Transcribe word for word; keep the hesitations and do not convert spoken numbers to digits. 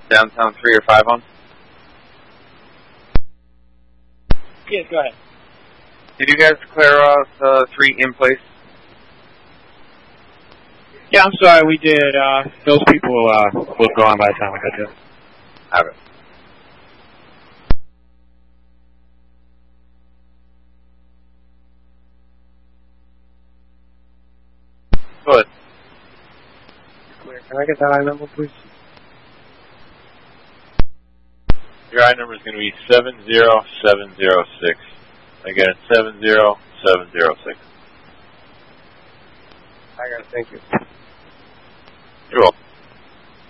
downtown three or five on? Yes, go ahead. Did you guys clear out uh, three in place? Yeah, I'm sorry, we did. Uh, those people uh, were gone by the time we got there. Have it. Good. Can I get that I number, please? Your I number is going to be seven zero seven zero six. Again, seven zero seven zero six. I got it. Thank you. You're welcome.